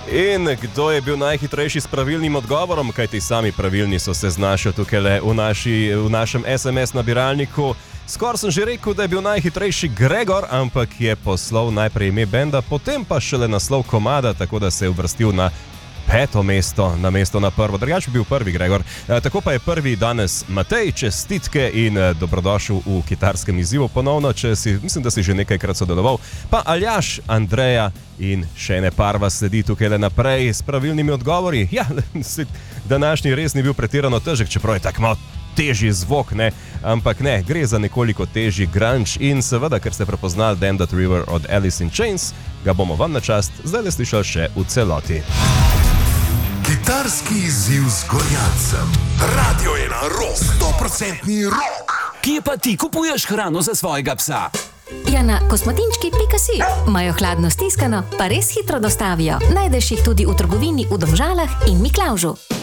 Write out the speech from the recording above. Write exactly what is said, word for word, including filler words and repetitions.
In kdo je bil najhitrejši s pravilnim odgovorom, kajti sami pravilni so se znašli tukaj le v, naši, v našem es em es nabiralniku. Skoraj sem že rekel, da je bil najhitrejši Gregor, ampak je poslal najprej ime benda, potem pa šele naslov komada, tako da se je uvrstil na peto mesto, na mesto na prvo. Drugače bi bil prvi Gregor. E, tako pa je prvi danes Matej, čestitke in e, dobrodošel v kitarskem izzivu ponovno, če si, mislim, da si že nekajkrat sodeloval. Pa Aljaš, Andreja in še ene par vas sledi tukaj le naprej s pravilnimi odgovori. Ja, današnji res ni bil pretirano težek, čeprav je tako malo težji zvok, ne? Ampak ne, gre za nekoliko težji grunge in seveda, ker ste prepoznali Damn That River od Alice in Chains, ga bomo vam na čast zdaj le slišali še v celoti. Kitarski izziv z Gorjancem. Radio je na rock, sto procentni rock. Kje pa ti kupuješ hrano za svojega psa? Ja, na kosmatinčki pika si. Imajo hladno stiskano, pa res hitro dostavijo. Najdeš jih tudi v trgovini v Domžalah in Miklavžu.